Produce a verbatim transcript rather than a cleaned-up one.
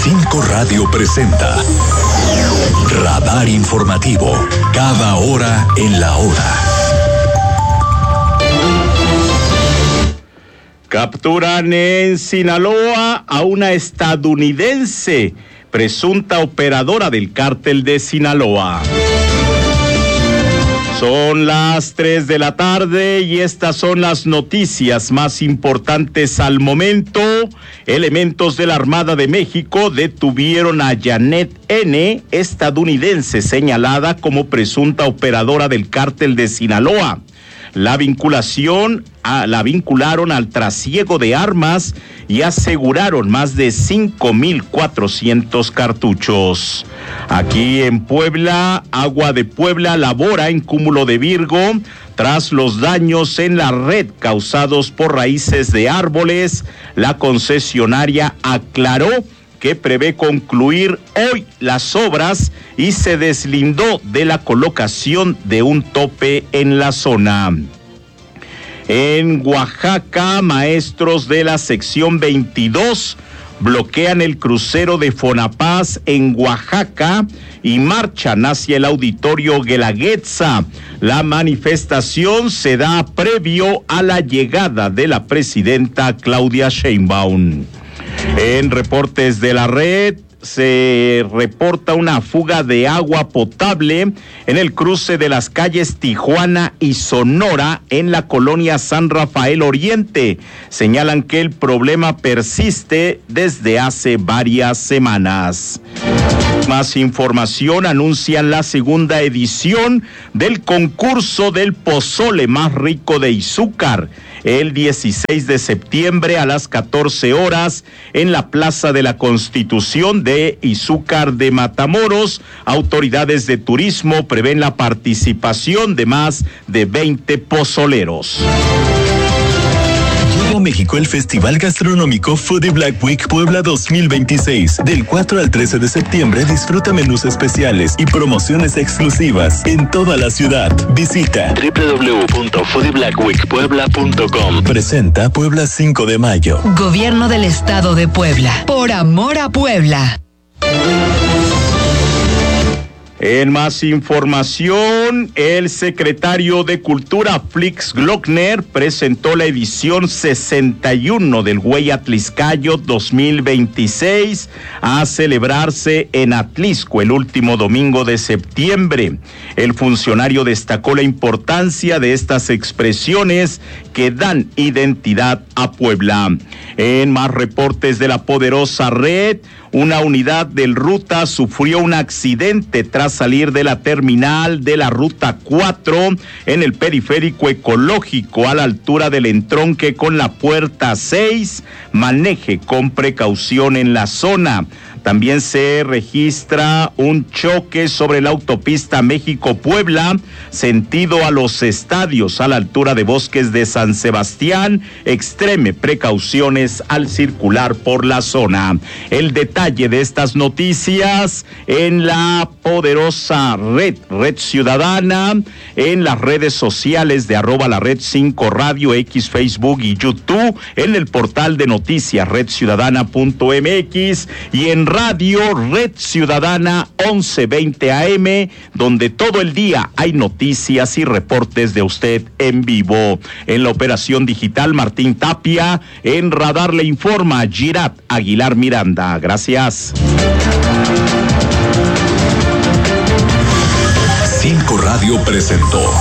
Cinco Radio presenta Radar Informativo, cada hora en la hora. Capturan en Sinaloa a una estadounidense, presunta operadora del cártel de Sinaloa. Son las tres de la tarde y estas son las noticias más importantes al momento. Elementos de la Armada de México detuvieron a Janet N., estadounidense señalada como presunta operadora del cártel de Sinaloa. La vinculación a, la vincularon al trasiego de armas y aseguraron más de cinco mil cuatrocientos cartuchos. Aquí en Puebla, Agua de Puebla labora en Cúmulo de Virgo tras los daños en la red causados por raíces de árboles. La concesionaria aclaró que prevé concluir hoy las obras y se deslindó de la colocación de un tope en la zona. En Oaxaca, maestros de la sección veintidós bloquean el crucero de Fonapaz en Oaxaca y marchan hacia el auditorio Guelaguetza. La manifestación se da previo a la llegada de la presidenta Claudia Sheinbaum. En reportes de la red, se reporta una fuga de agua potable en el cruce de las calles Tijuana y Sonora en la colonia San Rafael Oriente. Señalan que el problema persiste desde hace varias semanas. Más información, anuncian la segunda edición del concurso del pozole más rico de Izúcar. El dieciséis de septiembre a las catorce horas en la Plaza de la Constitución de Izúcar de Matamoros. Autoridades de turismo prevén la participación de más de veinte pozoleros. Llega a México el Festival Gastronómico Foodie Black Week Puebla dos mil veintiséis. Del cuatro al trece de septiembre disfruta menús especiales y promociones exclusivas en toda la ciudad. Visita doble u doble u doble u punto foodie black week puebla punto com. Presenta Puebla cinco de mayo. Gobierno del Estado de Puebla. Por amor a Puebla. En más información, el secretario de Cultura, Flix Glockner, presentó la edición sesenta y uno del Güey Atliscayo dos mil veintiséis a celebrarse en Atlisco el último domingo de septiembre. El funcionario destacó la importancia de estas expresiones que dan identidad a Puebla. En más reportes de la poderosa red, una unidad del Ruta sufrió un accidente tras salir de la terminal de la Ruta cuatro en el periférico ecológico a la altura del entronque con la puerta seis. Maneje con precaución en la zona. También se registra un choque sobre la autopista México-Puebla, sentido a los estadios a la altura de Bosques de San Sebastián. Extreme precauciones al circular por la zona. El detalle de estas noticias en la poderosa red, Red Ciudadana, en las redes sociales de arroba la red cinco radio, X, Facebook y YouTube, en el portal de noticias red ciudadana punto m x y en Radio Red Ciudadana once veinte A M, donde todo el día hay noticias y reportes de usted en vivo. En la operación digital, Martín Tapia. En Radar le informa Girat Aguilar Miranda. Gracias. Cinco Radio presentó